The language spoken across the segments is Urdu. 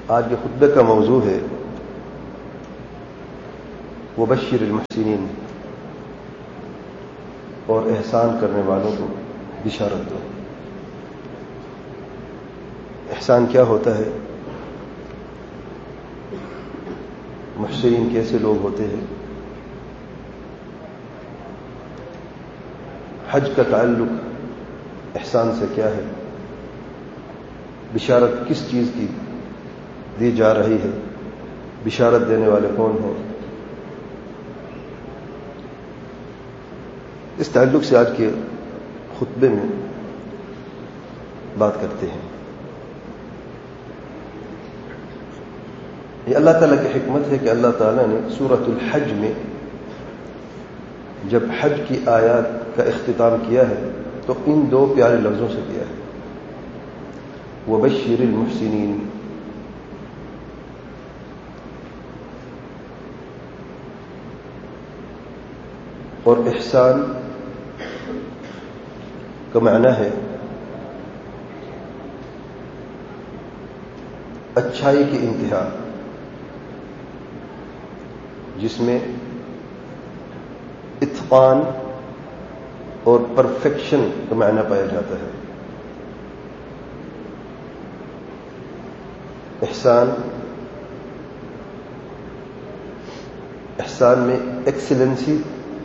آج کے خطبے کا موضوع ہے وبشر المحسنین، اور احسان کرنے والوں کو بشارت دو۔ احسان کیا ہوتا ہے؟ محسنین کیسے لوگ ہوتے ہیں؟ حج کا تعلق احسان سے کیا ہے؟ بشارت کس چیز کی دی جا رہی ہے؟ بشارت دینے والے کون ہیں؟ اس تعلق سے آج کے خطبے میں بات کرتے ہیں۔ یہ اللہ تعالیٰ کی حکمت ہے کہ اللہ تعالیٰ نے سورۃ الحج میں جب حج کی آیات کا اختتام کیا ہے تو ان دو پیارے لفظوں سے کیا ہے، وبشر المحسنین۔ اور احسان کا معنی ہے اچھائی کی انتہا، جس میں اتقان اور پرفیکشن کا معنی پایا جاتا ہے۔ احسان میں ایکسیلنسی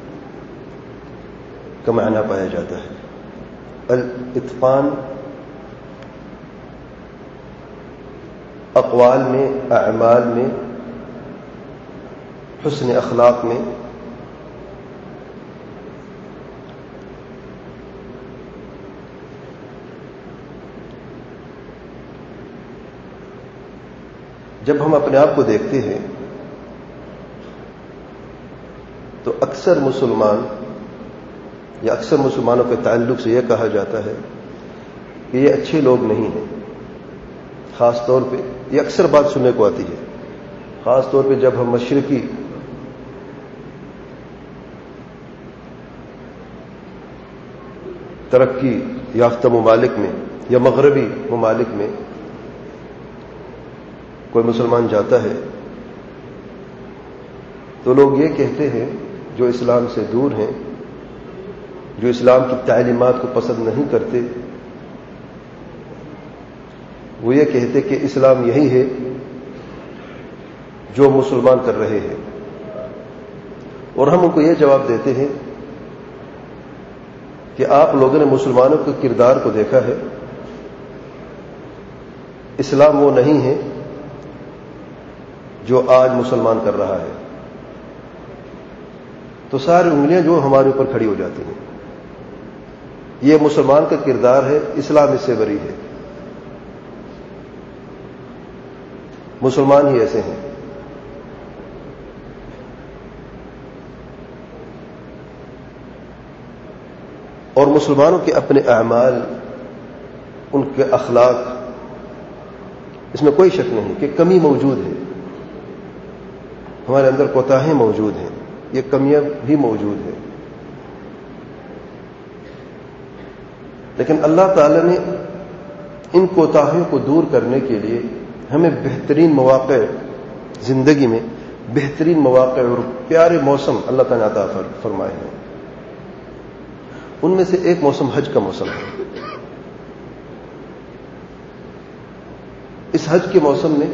کا معنی پایا جاتا ہے۔ الاتقان اقوال میں، اعمال میں، حسن اخلاق میں، جب ہم اپنے آپ کو دیکھتے ہیں تو اکثر مسلمان یا اکثر مسلمانوں کے تعلق سے یہ کہا جاتا ہے کہ یہ اچھے لوگ نہیں ہیں۔ خاص طور پہ یہ اکثر بات سننے کو آتی ہے، خاص طور پہ جب ہم مشرقی ترقی یافتہ ممالک میں یا مغربی ممالک میں کوئی مسلمان جاتا ہے تو لوگ یہ کہتے ہیں، جو اسلام سے دور ہیں، جو اسلام کی تعلیمات کو پسند نہیں کرتے، وہ یہ کہتے کہ اسلام یہی ہے جو مسلمان کر رہے ہیں، اور ہم ان کو یہ جواب دیتے ہیں کہ آپ لوگوں نے مسلمانوں کے کردار کو دیکھا ہے، اسلام وہ نہیں ہے جو آج مسلمان کر رہا ہے۔ تو ساری انگلیاں جو ہمارے اوپر کھڑی ہو جاتی ہیں، یہ مسلمان کا کردار ہے، اسلام اس سے بری ہے، مسلمان ہی ایسے ہیں۔ اور مسلمانوں کے اپنے اعمال، ان کے اخلاق، اس میں کوئی شک نہیں کہ کمی موجود ہے، ہمارے اندر کوتاہیاں موجود ہیں، یہ کمیاں بھی موجود ہیں، لیکن اللہ تعالی نے ان کوتاہیوں کو دور کرنے کے لیے ہمیں بہترین مواقع، زندگی میں بہترین مواقع اور پیارے موسم اللہ تعالی نے عطا فرمائے ہیں۔ ان میں سے ایک موسم حج کا موسم ہے۔ اس حج کے موسم میں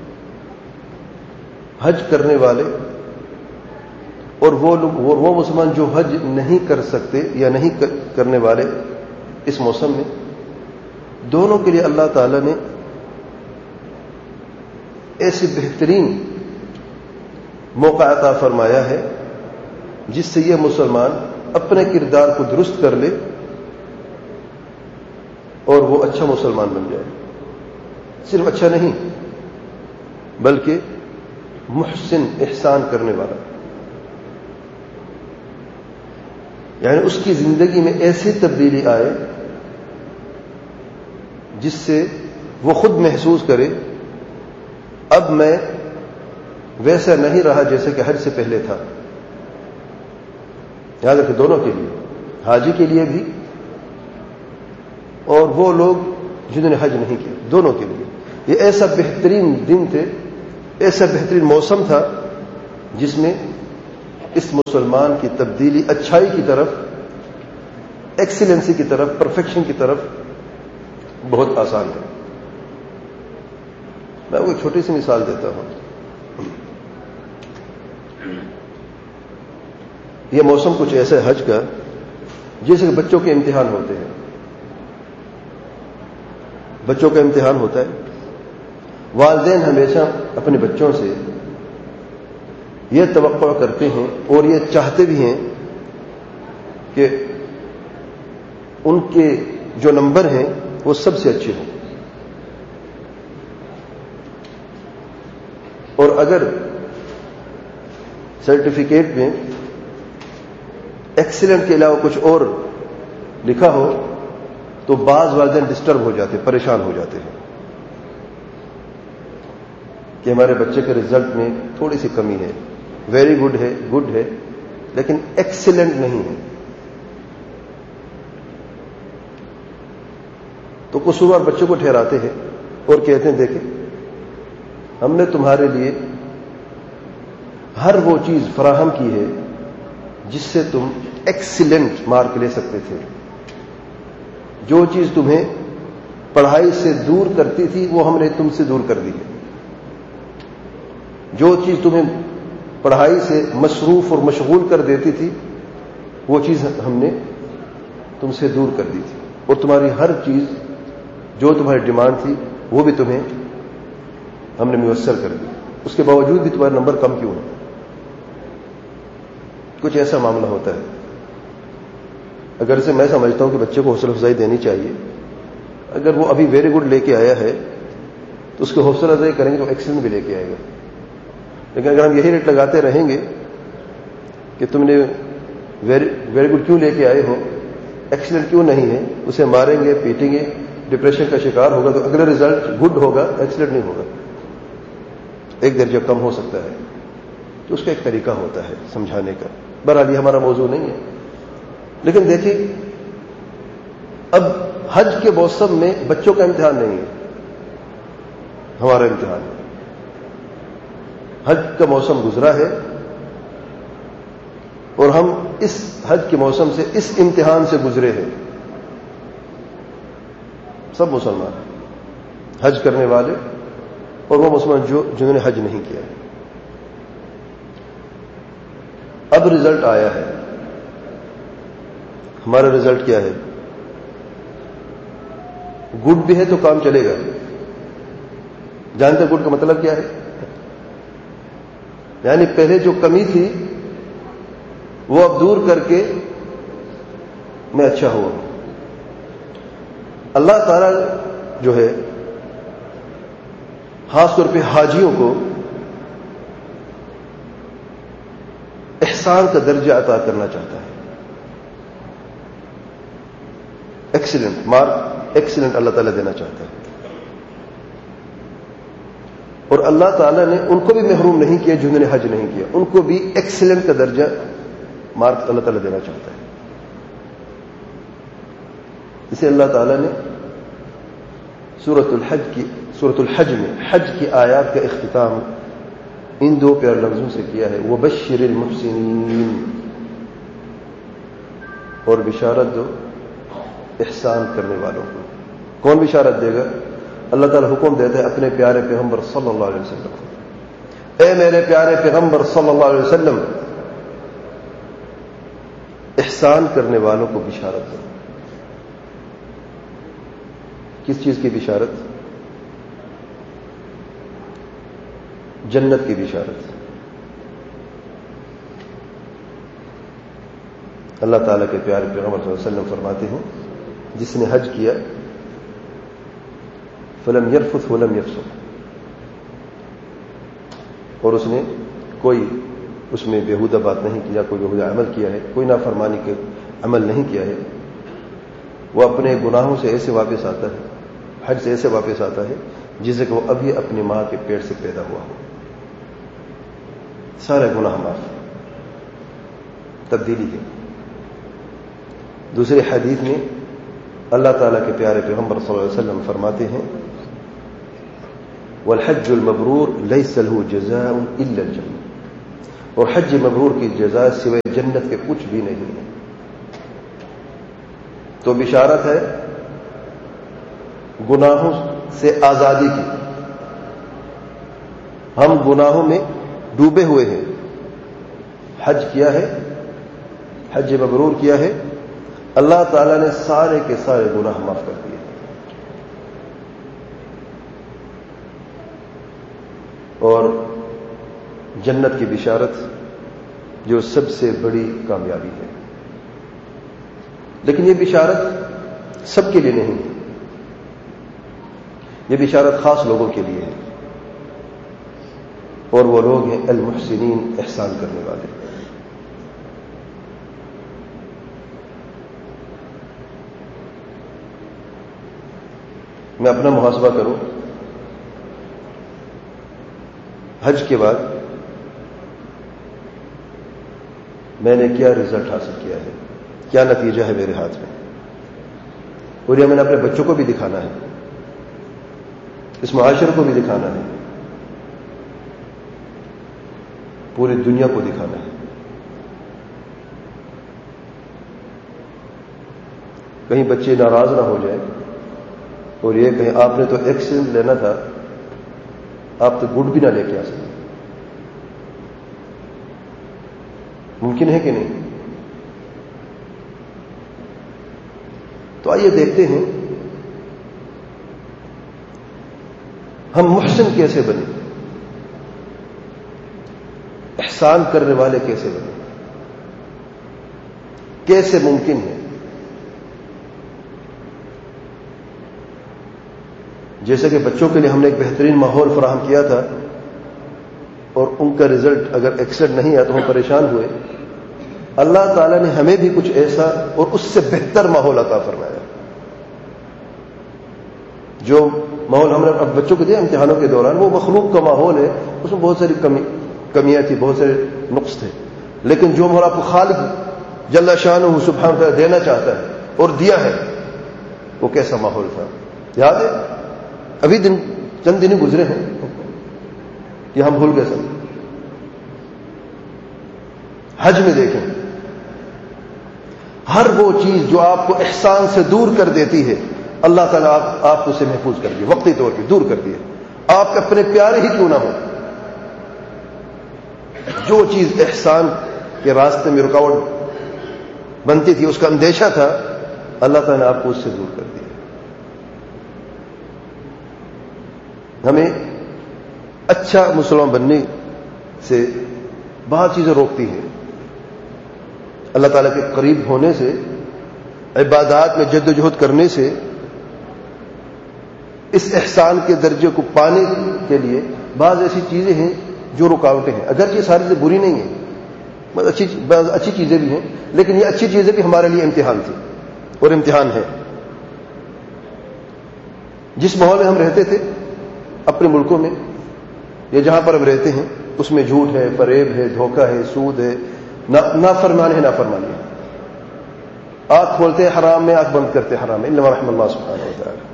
حج کرنے والے اور وہ مسلمان جو حج نہیں کر سکتے یا نہیں کرنے والے، اس موسم میں دونوں کے لیے اللہ تعالی نے ایسے بہترین موقع عطا فرمایا ہے جس سے یہ مسلمان اپنے کردار کو درست کر لے اور وہ اچھا مسلمان بن جائے۔ صرف اچھا نہیں بلکہ محسن، احسان کرنے والا، یعنی اس کی زندگی میں ایسی تبدیلی آئے جس سے وہ خود محسوس کرے اب میں ویسا نہیں رہا جیسے کہ حج سے پہلے تھا۔ یاد رکھیں، دونوں کے لیے، حاجی کے لیے بھی اور وہ لوگ جنہوں نے حج نہیں کیا، دونوں کے لیے۔ یہ ایسا بہترین دن تھے، ایسا بہترین موسم تھا جس میں اس مسلمان کی تبدیلی اچھائی کی طرف، ایکسیلنسی کی طرف، پرفیکشن کی طرف بہت آسان ہے۔ میں وہ ایک چھوٹی سی مثال دیتا ہوں۔ یہ موسم کچھ ایسا ہے حج کا جیسے کہ بچوں کے امتحان ہوتے ہیں، بچوں کا امتحان ہوتا ہے۔ والدین ہمیشہ اپنے بچوں سے یہ توقع کرتے ہیں اور یہ چاہتے بھی ہیں کہ ان کے جو نمبر ہیں وہ سب سے اچھے ہوں، اور اگر سرٹیفکیٹ میں ایکسیلنٹ کے علاوہ کچھ اور لکھا ہو تو بعض والدین ڈسٹرب ہو جاتے ہیں، پریشان ہو جاتے ہیں کہ ہمارے بچے کے رزلٹ میں تھوڑی سی کمی ہے، ویری گڈ ہے، گڈ ہے، لیکن ایکسیلنٹ نہیں ہے۔ تو قصوروار بچوں کو ٹھہراتے ہیں اور کہتے ہیں دیکھیں ہم نے تمہارے لیے ہر وہ چیز فراہم کی ہے جس سے تم ایکسیلنٹ مارک لے سکتے تھے۔ جو چیز تمہیں پڑھائی سے دور کرتی تھی وہ ہم نے تم سے دور کر دی ہے، جو چیز تمہیں پڑھائی سے مصروف اور مشغول کر دیتی تھی وہ چیز ہم نے تم سے دور کر دی تھی، اور تمہاری ہر چیز جو تمہاری ڈیمانڈ تھی وہ بھی تمہیں ہم نے میسر کر دی، اس کے باوجود بھی تمہارے نمبر کم کیوں ہیں؟ کچھ ایسا معاملہ ہوتا ہے۔ اگر سے میں سمجھتا ہوں کہ بچے کو حوصلہ افزائی دینی چاہیے، اگر وہ ابھی ویری گڈ لے کے آیا ہے تو اس کو حوصلہ افزائی کریں گے تو ایکسیلنٹ بھی لے کے آئے گا۔ لیکن اگر ہم یہی ریٹ لگاتے رہیں گے کہ تم نے ویری گڈ کیوں لے کے آئے ہو، ایکسیلنٹ کیوں نہیں ہے، اسے ماریں گے، پیٹیں گے، ڈپریشن کا شکار ہوگا، تو اگلا رزلٹ گڈ ہوگا، ایکسیلنٹ نہیں ہوگا، ایک درجہ کم ہو سکتا ہے۔ تو اس کا ایک طریقہ ہوتا ہے سمجھانے کا۔ بہرحال یہ ہمارا موضوع نہیں ہے، لیکن دیکھیں اب حج کے موسم میں بچوں کا امتحان نہیں ہے، ہمارا امتحان ہے۔ حج کا موسم گزرا ہے اور ہم اس حج کے موسم سے، اس امتحان سے گزرے ہیں، سب مسلمان حج کرنے والے اور وہ مسلمان جنہوں نے حج نہیں کیا ہے۔ اب رزلٹ آیا ہے، ہمارا رزلٹ کیا ہے؟ گڈ بھی ہے تو کام چلے گا۔ جانتے گڈ کا مطلب کیا ہے؟ یعنی پہلے جو کمی تھی وہ اب دور کر کے میں اچھا ہوا۔ اللہ تعالیٰ جو ہے خاص طور پہ حاجیوں کو احسان کا درجہ عطا کرنا چاہتا ہے۔ ایکسیلنٹ مارک، ایکسیلنٹ اللہ تعالیٰ دینا چاہتا ہے، اور اللہ تعالیٰ نے ان کو بھی محروم نہیں کیا جنہوں نے حج نہیں کیا، ان کو بھی ایکسیلنٹ کا درجہ مارک اللہ تعالیٰ دینا چاہتا ہے۔ اسے اللہ تعالیٰ نے سورۃ الحج میں حج کی آیات کا اختتام ان دو پیارے لفظوں سے کیا ہے، وَبَشِّرِ الْمُحْسِنِينَ، اور بشارت دو احسان کرنے والوں کو۔ کون بشارت دے گا؟ اللہ تعالیٰ حکم دیتا ہے اپنے پیارے پیغمبر صلی اللہ علیہ وسلم کو، اے میرے پیارے پیغمبر صلی اللہ علیہ وسلم، احسان کرنے والوں کو بشارت دو۔ کس چیز کی بشارت؟ جنت کی بشارت۔ اللہ تعالیٰ کے پیارے پیغمبر صلی اللہ علیہ وسلم فرماتے ہیں جس نے حج کیا فلم یرفث ولم یفسق، اور اس نے کوئی اس میں بےہودہ بات نہیں کیا، کوئی بےہودہ عمل کیا ہے، کوئی نافرمانی کے عمل نہیں کیا ہے، وہ اپنے گناہوں سے ایسے واپس آتا ہے، حج سے ایسے واپس آتا ہے جسے کہ وہ ابھی اپنی ماں کے پیٹ سے پیدا ہوا ہو، سارے گناہ معاف، تبدیلی ہے۔ دوسری حدیث میں اللہ تعالیٰ کے پیارے پیغمبر صلی اللہ علیہ وسلم فرماتے ہیں والحج المبرور ليس له جزاء الا الجنہ، اور حج مبرور کی جزا سوائے جنت کے کچھ بھی نہیں ہے۔ تو بشارت ہے گناہوں سے آزادی کی۔ ہم گناہوں میں ڈوبے ہوئے ہیں، حج کیا ہے، حج مبرور کیا ہے، اللہ تعالیٰ نے سارے کے سارے گناہ معاف کر دیے۔ اور جنت کی بشارت جو سب سے بڑی کامیابی ہے، لیکن یہ بشارت سب کے لیے نہیں ہے، یہ بشارت خاص لوگوں کے لیے ہے، اور وہ لوگ ہیں المحسنین، احسان کرنے والے۔ میں اپنا محاسبہ کروں، حج کے بعد میں نے کیا رزلٹ حاصل کیا ہے، کیا نتیجہ ہے میرے ہاتھ میں، اور یہ میں نے اپنے بچوں کو بھی دکھانا ہے، اس معاشرے کو بھی دکھانا ہے، پوری دنیا کو دکھانا ہے۔ کہیں بچے ناراض نہ ہو جائیں اور یہ کہیں آپ نے تو ایکسیڈنٹ لینا تھا، آپ تو گڈ بھی نہ لے کے آ سکتے۔ ممکن ہے کہ نہیں؟ تو آئیے دیکھتے ہیں ہم محسن کیسے بنے، احسان کرنے والے کیسے بنے، کیسے ممکن ہے؟ جیسے کہ بچوں کے لیے ہم نے ایک بہترین ماحول فراہم کیا تھا، اور ان کا رزلٹ اگر ایکسیڈنٹ نہیں آیا تو ہم پریشان ہوئے، اللہ تعالیٰ نے ہمیں بھی کچھ ایسا اور اس سے بہتر ماحول عطا فرمایا۔ جو ماحول ہم نے اب بچوں کو دیا امتحانوں کے دوران، وہ مخلوق کا ماحول ہے، اس میں بہت ساری کمیاں تھیں، بہت سارے نقص تھے، لیکن جو ماحول آپ کو خالق جل شانہ سبحانہ تعالیٰ دینا چاہتا ہے اور دیا ہے، وہ کیسا ماحول تھا؟ یاد ہے؟ ابھی چند دن گزرے ہیں کہ ہم بھول گئے سب۔ حج میں دیکھیں، ہر وہ چیز جو آپ کو احسان سے دور کر دیتی ہے، اللہ تعالیٰ آپ کو اسے محفوظ کر دیا، وقتی طور پہ دور کر دیا، آپ کے اپنے پیارے ہی کیوں نہ ہو۔ جو چیز احسان کے راستے میں رکاوٹ بنتی تھی، اس کا اندیشہ تھا، اللہ تعالیٰ نے آپ کو اس سے دور کر دیا۔ ہمیں اچھا مسلمان بننے سے بہت چیزیں روکتی ہیں، اللہ تعالیٰ کے قریب ہونے سے، عبادات میں جد و جہد کرنے سے، اس احسان کے درجے کو پانے کے لیے بعض ایسی چیزیں ہیں جو رکاوٹیں ہیں۔ اگرچہ یہ ساری چیزیں بری نہیں ہیں، بعض اچھی چیزیں بھی ہیں، لیکن یہ اچھی چیزیں بھی ہمارے لیے امتحان تھی اور امتحان ہے۔ جس ماحول میں ہم رہتے تھے اپنے ملکوں میں یا جہاں پر ہم رہتے ہیں، اس میں جھوٹ ہے، فریب ہے، دھوکہ ہے، سود ہے، نافرمانی ہے، نافرمانی ہے۔ آنکھ کھولتے ہیں حرام میں، آنکھ بند کرتے حرام میں، الا رحم اللہ سبحانہ و تعالی۔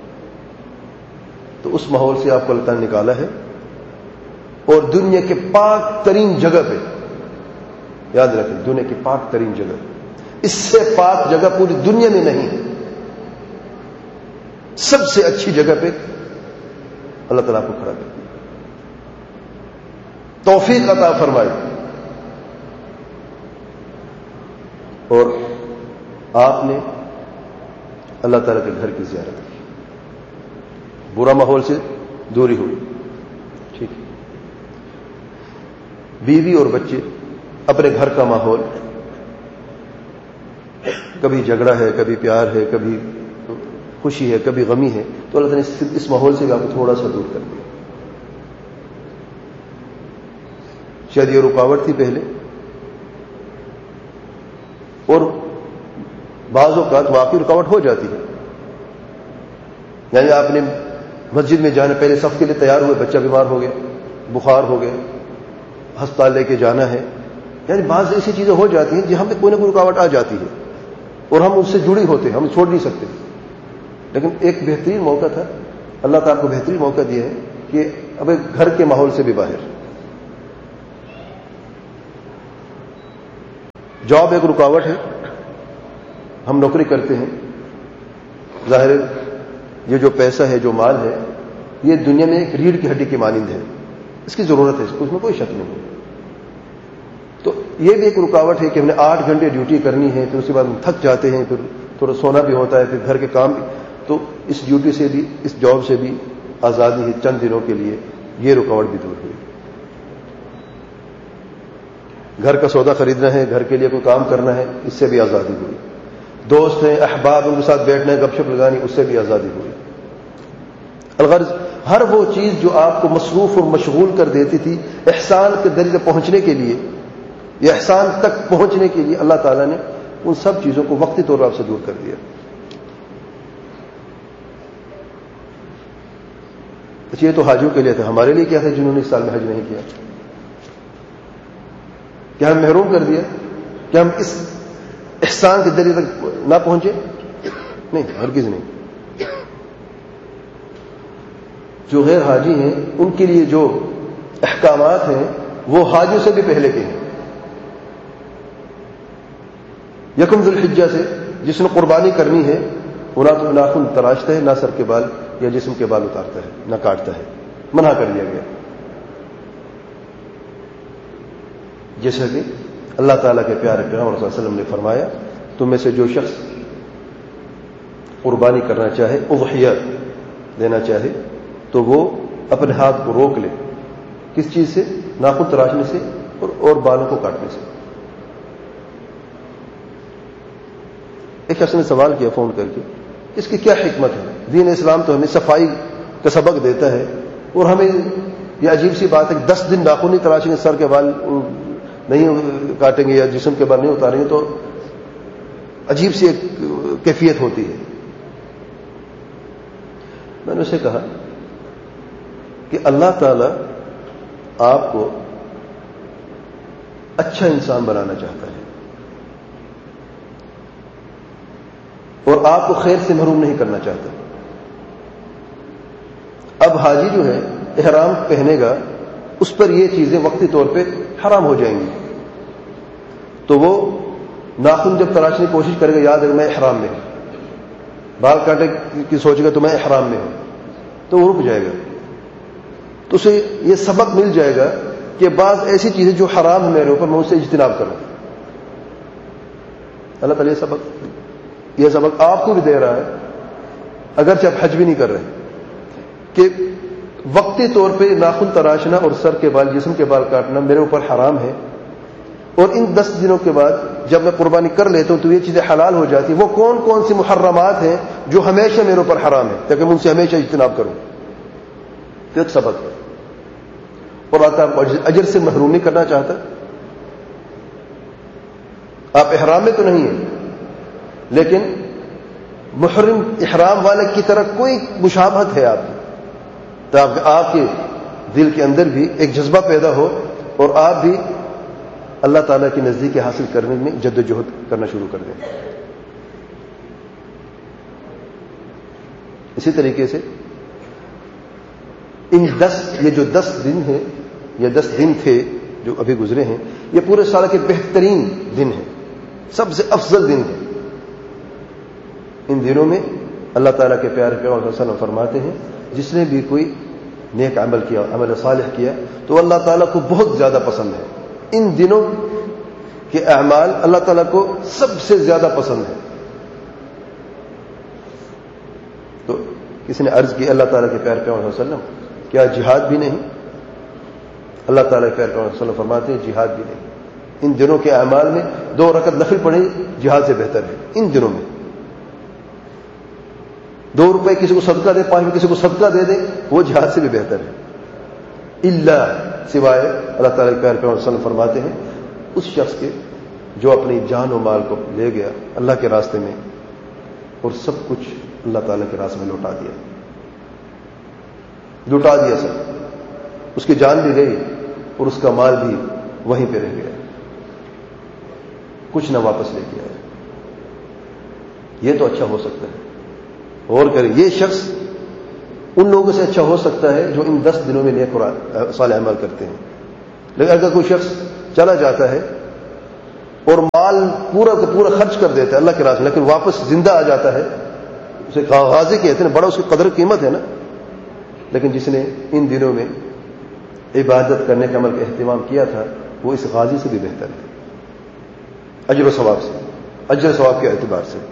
تو اس ماحول سے آپ کو اللہ تعالیٰ نے نکالا ہے، اور دنیا کے پاک ترین جگہ پہ، یاد رکھیں، دنیا کی پاک ترین جگہ، اس سے پاک جگہ پوری دنیا میں نہیں، سب سے اچھی جگہ پہ اللہ تعالیٰ کو کھڑا کر دیا، توفیق عطا فرمائی، اور آپ نے اللہ تعالیٰ کے گھر کی زیارت کی، برا ماحول سے دوری ہوئی، ٹھیک ہے، بیوی اور بچے، اپنے گھر کا ماحول، کبھی جھگڑا ہے، کبھی پیار ہے، کبھی خوشی ہے، کبھی غمی ہے، تو اللہ تعالیٰ نے اس ماحول سے بھی آپ کو تھوڑا سا دور کر دیا۔ شاید یہ رکاوٹ تھی پہلے، اور بعض اوقات واقعی رکاوٹ ہو جاتی ہے، یعنی آپ نے مسجد میں جانے پہلے صف کے لیے تیار ہوئے، بچہ بیمار ہو گیا، بخار ہو گیا، ہسپتال لے کے جانا ہے، یعنی بعض ایسی چیزیں ہو جاتی ہیں جہاں پہ کوئی نہ کوئی رکاوٹ آ جاتی ہے، اور ہم اس سے جڑی ہوتے ہیں، ہم چھوڑ نہیں سکتے۔ لیکن ایک بہترین موقع تھا، اللہ تعالیٰ کو بہترین موقع دیا ہے کہ اب گھر کے ماحول سے بھی باہر. جاب ایک رکاوٹ ہے. ہم نوکری کرتے ہیں, ظاہر ہے یہ جو پیسہ ہے, جو مال ہے, یہ دنیا میں ایک ریڑھ کی ہڈی کے مانند ہے, اس کی ضرورت ہے, اس میں کوئی شک نہیں ہے. تو یہ بھی ایک رکاوٹ ہے کہ ہم نے 8 گھنٹے ڈیوٹی کرنی ہے, پھر اس کے بعد ہم تھک جاتے ہیں, پھر تھوڑا سونا بھی ہوتا ہے, پھر گھر کے کام بھی. تو اس ڈیوٹی سے بھی, اس جاب سے بھی آزادی ہے چند دنوں کے لیے, یہ رکاوٹ بھی دور ہوئی. گھر کا سودا خریدنا ہے, گھر کے لیے کوئی کام کرنا ہے, اس سے بھی آزادی ہوئی. دوست ہیں, احباب, ان کے ساتھ بیٹھنا ہے, گپ شپ لگانی, اس سے بھی آزادی ہوئی. الغرض ہر وہ چیز جو آپ کو مصروف اور مشغول کر دیتی تھی احسان کے درجے پہنچنے کے لیے, یا احسان تک پہنچنے کے لیے, اللہ تعالیٰ نے ان سب چیزوں کو وقتی طور پر آپ سے دور کر دیا. یہ تو حاجیوں کے لیے تھا. ہمارے لیے کیا تھا جنہوں نے اس سال میں حج نہیں کیا؟ کیا ہم محروم کر دیا؟ کیا ہم اس احسان کے درجے تک نہ پہنچے؟ نہیں, ہرگز نہیں. جو غیر حاجی ہیں ان کے لیے جو احکامات ہیں وہ حاجیوں سے بھی پہلے کے ہیں. یکم ذی الحجہ سے جس نے قربانی کرنی ہے وہ نہ تو ناخن تراشتا ہے, نہ سر کے بال یا جسم کے بال اتارتا ہے, نہ کاٹتا ہے, منع کر دیا گیا. جیسا کہ اللہ تعالیٰ کے پیارے پیغمبر صلی اللہ علیہ وسلم نے فرمایا, تم میں سے جو شخص قربانی کرنا چاہے, اضحیہ دینا چاہے, تو وہ اپنے ہاتھ کو روک لے. کس چیز سے؟ ناخن تراشنے سے اور بالوں کو کاٹنے سے. ایک شخص نے سوال کیا فون کر کے, اس کی کیا حکمت ہے؟ دین اسلام تو ہمیں صفائی کا سبق دیتا ہے, اور ہمیں یہ عجیب سی بات ہے کہ 10 دن ناخن نہیں تراشیں گے, سر کے بال نہیں کاٹیں گے یا جسم کے بال نہیں اتاریں گے, تو عجیب سی ایک کیفیت ہوتی ہے. میں نے اسے کہا کہ اللہ تعالی آپ کو اچھا انسان بنانا چاہتا ہے, اور آپ کو خیر سے محروم نہیں کرنا چاہتا. اب حاجی جو ہے احرام پہنے گا, اس پر یہ چیزیں وقتی طور پہ حرام ہو جائیں گی, تو وہ ناخن جب تراشنے کی کوشش کرے گا, یاد ہے میں احرام میں ہوں, بال کاٹے کی سوچے گا تو میں احرام میں ہوں, تو وہ رک جائے گا. تو اسے یہ سبق مل جائے گا کہ بعض ایسی چیزیں جو حرام ہے میرے اوپر, میں اسے اجتناب کروں. اللہ تعالیٰ یہ سبق آپ کو بھی دے رہا ہے, اگرچہ آپ حج بھی نہیں کر رہے, کہ وقتی طور پہ ناخن تراشنا اور سر کے بال, جسم کے بال کاٹنا میرے اوپر حرام ہے, اور ان 10 دنوں کے بعد جب میں قربانی کر لیتا ہوں تو یہ چیزیں حلال ہو جاتی ہیں. وہ کون کون سی محرمات ہیں جو ہمیشہ میرے اوپر حرام ہے, تاکہ میں ان سے ہمیشہ اجتناب کروں. تو ایک سبق ہے. اور آپ کو اجر سے محروم نہیں کرنا چاہتا. آپ احرام میں تو نہیں ہیں, لیکن محرم احرام والے کی طرح کوئی مشابہت ہے آپ کی, تاکہ آپ کے دل کے اندر بھی ایک جذبہ پیدا ہو, اور آپ بھی اللہ تعالیٰ کی نزدیکی حاصل کرنے میں جد و جہد کرنا شروع کر دیں. اسی طریقے سے یہ جو 10 دن ہیں, یہ 10 دن تھے جو ابھی گزرے ہیں, یہ پورے سال کے بہترین دن ہیں, سب سے افضل دن ہیں. ان دنوں میں اللہ تعالیٰ کے پیارے پیغمبر صلی اللہ علیہ وسلم فرماتے ہیں, جس نے بھی کوئی نیک عمل کیا, عمل صالح کیا, تو اللہ تعالیٰ کو بہت زیادہ پسند ہے. ان دنوں کے اعمال اللہ تعالیٰ کو سب سے زیادہ پسند ہے. تو کسی نے عرض کی اللہ تعالیٰ کے پیارے پیغمبر صلی اللہ علیہ وسلم, کیا جہاد بھی نہیں؟ اللہ تعالیٰ کے پیارے پیغمبر صلی اللہ علیہ وسلم فرماتے ہیں جہاد بھی نہیں. ان دنوں کے اعمال میں 2 رکعت نفل پڑھیں جہاد سے بہتر ہے. ان دنوں میں 2 روپے کسی کو صدقہ دے, 5 روپے کسی کو صدقہ دے دیں, وہ جہاد سے بھی بہتر ہے. سوائے اللہ تعالیٰ کے پیارے پیغمبر صلی اللہ علیہ وسلم فرماتے ہیں اس شخص کے جو اپنی جان و مال کو لے گیا اللہ کے راستے میں, اور سب کچھ اللہ تعالیٰ کے راستے میں لوٹا دیا سب. اس کی جان بھی گئی اور اس کا مال بھی وہیں پہ رہ گیا, کچھ نہ واپس لے کے آیا. یہ تو اچھا ہو سکتا ہے. اور کرے یہ شخص ان لوگوں سے اچھا ہو سکتا ہے جو ان 10 دنوں میں نیک اور صالح عمل کرتے ہیں. لیکن اگر کوئی شخص چلا جاتا ہے اور مال پورا کا پورا خرچ کر دیتا ہے اللہ کے راستے میں، لیکن واپس زندہ آ جاتا ہے، اسے غازی کہتے ہیں، بڑا اس کی قدر قیمت ہے نا. لیکن جس نے ان دنوں میں عبادت کرنے کے عمل کا اہتمام کیا تھا وہ اس غازی سے بھی بہتر ہے، اجر و ثواب سے، اجر و ثواب کے اعتبار سے.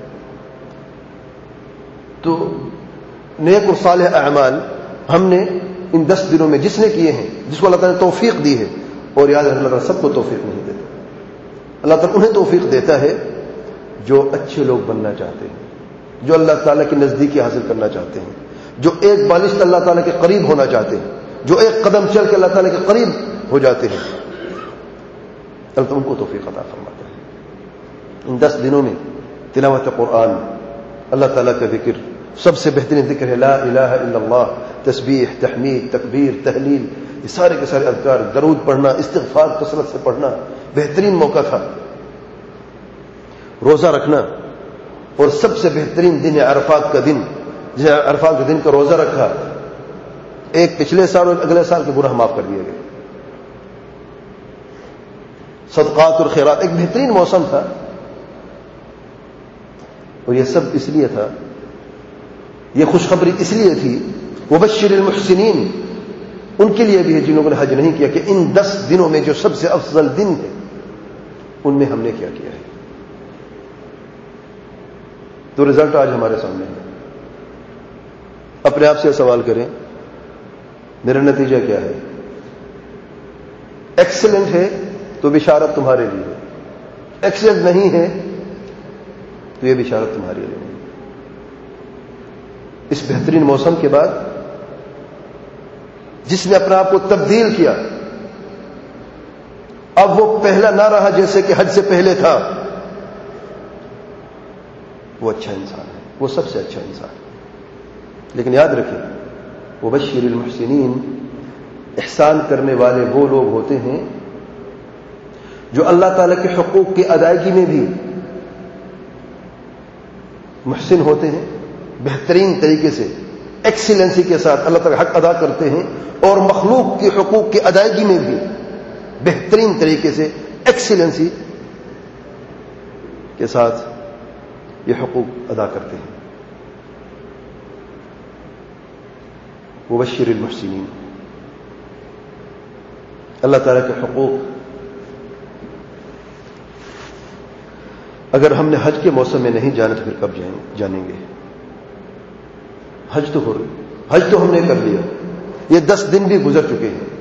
تو نیک اور صالح اعمال ہم نے ان 10 دنوں میں جس نے کیے ہیں، جس کو اللہ تعالیٰ نے توفیق دی ہے، اور یاد رکھنا اللہ تعالیٰ سب کو توفیق نہیں دیتا، اللہ تعالیٰ انہیں توفیق دیتا ہے جو اچھے لوگ بننا چاہتے ہیں، جو اللہ تعالیٰ کی نزدیکی حاصل کرنا چاہتے ہیں، جو ایک بالشت اللہ تعالیٰ کے قریب ہونا چاہتے ہیں، جو ایک قدم چل کے اللہ تعالیٰ کے قریب ہو جاتے ہیں، اللہ تعالیٰ ان کو توفیق عطا فرماتا ہے. ان 10 دنوں میں تلاوت قرآن، اللہ تعالیٰ کا ذکر، سب سے بہترین ذکر ہے لا الہ الا اللہ، تسبیح، تحمید، تکبیر، تحلیل، یہ سارے کے سارے اذکار، درود پڑھنا، استغفار کثرت سے پڑھنا، بہترین موقع تھا. روزہ رکھنا، اور سب سے بہترین دن ہے عرفات کا دن، جس نے عرفات کے دن کا روزہ رکھا، ایک پچھلے سال اور اگلے سال کے گناہ معاف کر دیے گئے. صدقات اور خیرات، ایک بہترین موسم تھا. اور یہ سب اس لیے تھا، یہ خوشخبری اس لیے تھی وبشر المحسنین، ان کے لیے بھی ہے جن لوگوں نے حج نہیں کیا، کہ ان 10 دنوں میں جو سب سے افضل دن ہے ان میں ہم نے کیا کیا ہے. تو رزلٹ آج ہمارے سامنے ہے. اپنے آپ سے سوال کریں میرا نتیجہ کیا ہے؟ ایکسلنٹ ہے تو بشارت تمہارے لیے ہے، ایکسلنٹ نہیں ہے تو یہ بشارت تمہارے لیے نہیں. اس بہترین موسم کے بعد جس نے اپنے آپ کو تبدیل کیا، اب وہ پہلا نہ رہا جیسے کہ حج سے پہلے تھا، وہ اچھا انسان ہے، وہ سب سے اچھا انسان ہے. لیکن یاد رکھیں وبشر المحسنین، احسان کرنے والے وہ لوگ ہوتے ہیں جو اللہ تعالیٰ کے حقوق کی ادائیگی میں بھی محسن ہوتے ہیں، بہترین طریقے سے ایکسیلنسی کے ساتھ اللہ تعالیٰ حق ادا کرتے ہیں، اور مخلوق کے حقوق کی ادائیگی میں بھی بہترین طریقے سے ایکسیلنسی کے ساتھ یہ حقوق ادا کرتے ہیں. وبشر المحسنین، اللہ تعالیٰ کے حقوق اگر ہم نے حج کے موسم میں نہیں جانا تو پھر کب جانیں گے؟ حج تو ہم نے کر لیا، یہ 10 دن بھی گزر چکے ہیں.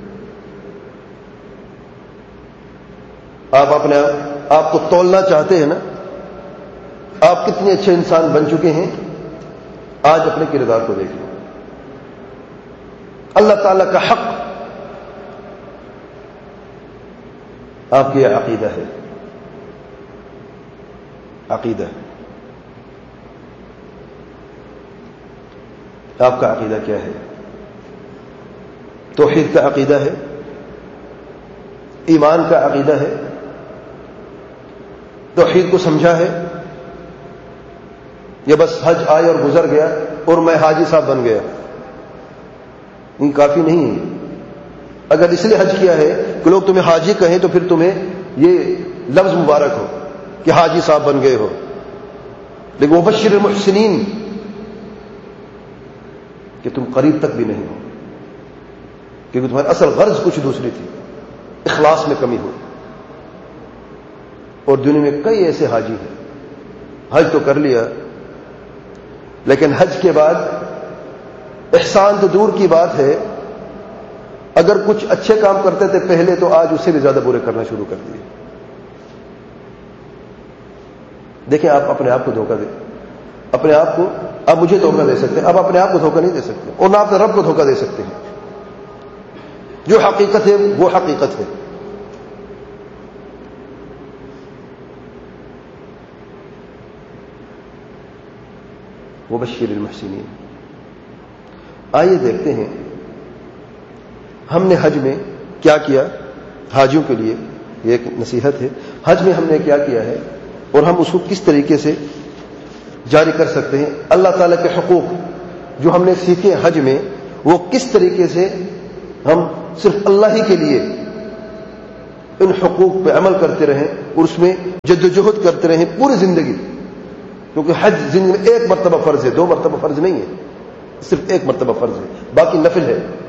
آپ اپنے آپ کو تولنا چاہتے ہیں نا، آپ کتنے اچھے انسان بن چکے ہیں، آج اپنے کردار کو دیکھ لیں. اللہ تعالیٰ کا حق آپ کی عقیدہ ہے، عقیدہ آپ کا عقیدہ کیا ہے؟ توحید کا عقیدہ ہے، ایمان کا عقیدہ ہے، توحید کو سمجھا ہے، یا بس حج آئے اور گزر گیا اور میں حاجی صاحب بن گیا؟ یہ کافی نہیں ہے. اگر اس لیے حج کیا ہے کہ لوگ تمہیں حاجی کہیں تو پھر تمہیں یہ لفظ مبارک ہو کہ حاجی صاحب بن گئے ہو. لیکن وبشر المحسنین کہ تم قریب تک بھی نہیں ہو، کیونکہ تمہاری اصل غرض کچھ دوسری تھی، اخلاص میں کمی ہو. اور دنیا میں کئی ایسے حاجی ہیں، حج تو کر لیا لیکن حج کے بعد احسان تو دور کی بات ہے، اگر کچھ اچھے کام کرتے تھے پہلے تو آج اس سے بھی زیادہ برے کرنا شروع کر دیے. دیکھیں آپ اپنے آپ کو دھوکہ دیں، اپنے آپ کو آپ مجھے دھوکہ دے سکتے ہیں، آپ اپنے آپ کو دھوکہ نہیں دے سکتے، اور نہ اپنے رب کو دھوکہ دے سکتے ہیں. جو حقیقت ہے وہ حقیقت ہے. وبشر المحسنین. آئیے دیکھتے ہیں ہم نے حج میں کیا کیا. حاجیوں کے لیے یہ ایک نصیحت ہے، حج میں ہم نے کیا کیا ہے اور ہم اس کو کس طریقے سے جاری کر سکتے ہیں. اللہ تعالیٰ کے حقوق جو ہم نے سیکھے حج میں، وہ کس طریقے سے ہم صرف اللہ ہی کے لیے ان حقوق پہ عمل کرتے رہیں اور اس میں جدوجہد کرتے رہیں پوری زندگی، کیونکہ حج زندگی میں ایک مرتبہ فرض ہے، 2 مرتبہ فرض نہیں ہے، صرف 1 مرتبہ فرض ہے، باقی نفل ہے۔